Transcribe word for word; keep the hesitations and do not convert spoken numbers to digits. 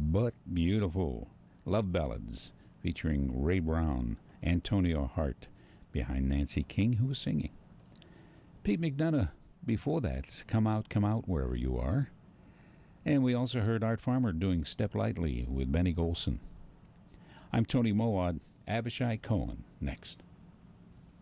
but beautiful. Love Ballads, featuring Ray Brown, Antonio Hart, behind Nancy King, who was singing. Pete McDonough, before that, Come Out, Come Out, Wherever You Are. And we also heard Art Farmer doing Step Lightly with Benny Golson. I'm Tony Mowat. Avishai Cohen next.